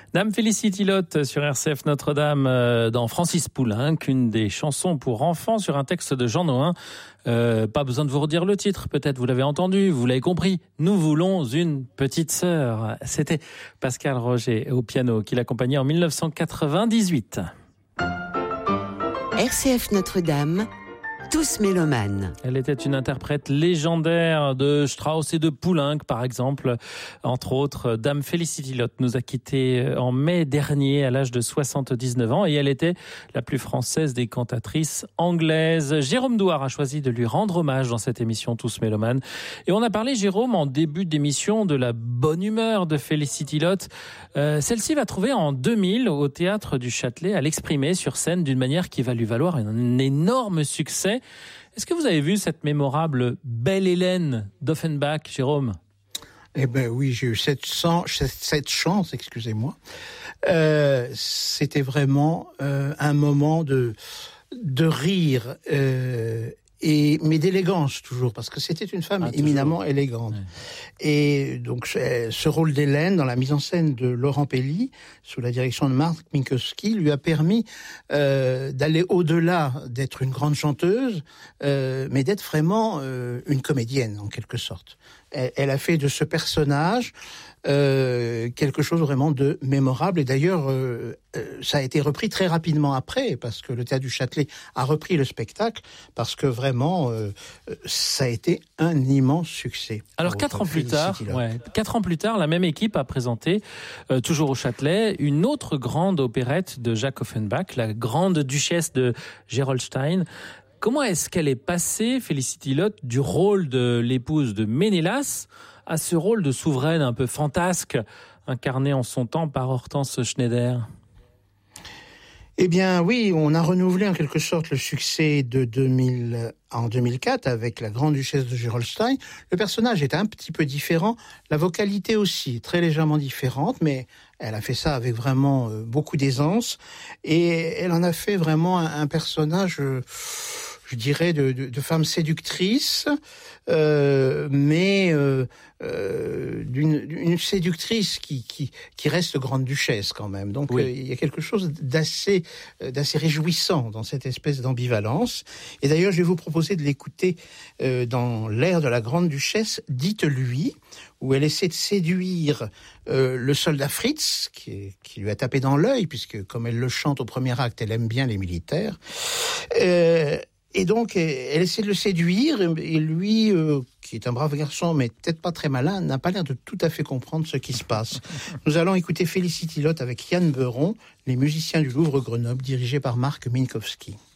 Dame Félicity Lotte sur RCF Notre-Dame dans Francis Poulenc, une des chansons pour enfants sur un texte de Jean Nohain. Pas besoin de vous redire le titre, peut-être vous l'avez entendu, vous l'avez compris. Nous voulons une petite sœur. C'était Pascal Roger au piano qui l'accompagnait en 1998. RCF Notre-Dame, tous mélomanes. Elle était une interprète légendaire de Strauss et de Poulenc, par exemple. Entre autres, Dame Félicity Lotte nous a quittés en mai dernier à l'âge de 79 ans et elle était la plus française des cantatrices anglaises. Jérôme Douard a choisi de lui rendre hommage dans cette émission Tous mélomanes. Et on a parlé, Jérôme, en début d'émission de la bonne humeur de Félicity Lotte. Celle-ci va trouver en 2000 au Théâtre du Châtelet à l'exprimer sur scène d'une manière qui va lui valoir un énorme succès. Est-ce que vous avez vu cette mémorable Belle Hélène d'Offenbach, Jérôme ? Eh ben oui, j'ai eu cette chance, excusez-moi. C'était vraiment un moment de rire mais d'élégance toujours, parce que c'était une femme éminemment élégante. Ouais. Et donc ce rôle d'Hélène dans la mise en scène de Laurent Pelli, sous la direction de Marc Minkowski, lui a permis d'aller au-delà d'être une grande chanteuse, mais d'être vraiment une comédienne en quelque sorte. Elle a fait de ce personnage quelque chose vraiment de mémorable. Et d'ailleurs, ça a été repris très rapidement après, parce que le Théâtre du Châtelet a repris le spectacle, parce que vraiment, ça a été un immense succès. Alors 4 ans plus tard, la même équipe a présenté, toujours au Châtelet, une autre grande opérette de Jacques Offenbach, la Grande Duchesse de Gerolstein. Comment est-ce qu'elle est passée, Félicity Lotte, du rôle de l'épouse de Ménélas à ce rôle de souveraine un peu fantasque, incarné en son temps par Hortense Schneider ? Eh bien oui, on a renouvelé en quelque sorte le succès de 2000 en 2004 avec la Grande Duchesse de Gerolstein. Le personnage est un petit peu différent, la vocalité aussi, très légèrement différente, mais elle a fait ça avec vraiment beaucoup d'aisance et elle en a fait vraiment un personnage, je dirais, de femme séductrice, mais d'une séductrice qui reste grande duchesse quand même. Donc oui. Il y a quelque chose d'assez réjouissant dans cette espèce d'ambivalence. Et d'ailleurs, je vais vous proposer de l'écouter dans l'air de la grande duchesse, Dites-lui, où elle essaie de séduire le soldat Fritz, qui lui a tapé dans l'œil, puisque comme elle le chante au premier acte, elle aime bien les militaires. Et donc, elle essaie de le séduire, et lui, qui est un brave garçon, mais peut-être pas très malin, n'a pas l'air de tout à fait comprendre ce qui se passe. Nous allons écouter Félicity Lotte avec Yann Beuron, les musiciens du Louvre Grenoble, dirigés par Marc Minkowski.